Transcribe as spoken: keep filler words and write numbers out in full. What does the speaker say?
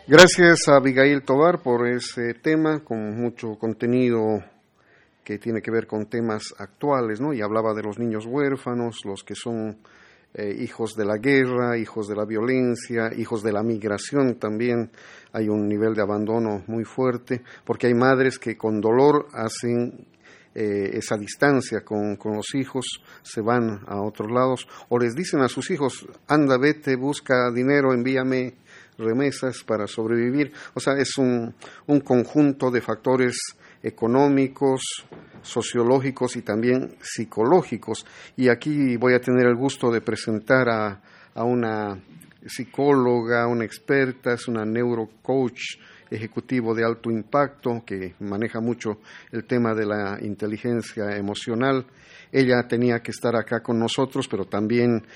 Gracias a Abigail Tobar por ese tema con mucho contenido que tiene que ver con temas actuales, ¿no? Y hablaba de los niños huérfanos, los que son eh, hijos de la guerra, hijos de la violencia, hijos de la migración también. Hay un nivel de abandono muy fuerte, porque hay madres que con dolor hacen eh, esa distancia con, con los hijos, se van a otros lados, o les dicen a sus hijos, anda, vete, busca dinero, envíame remesas para sobrevivir. O sea, es un, un conjunto de factores económicos, sociológicos y también psicológicos. Y aquí voy a tener el gusto de presentar a, a una psicóloga, una experta, es una neurocoach ejecutivo de alto impacto que maneja mucho el tema de la inteligencia emocional. Ella tenía que estar acá con nosotros, pero también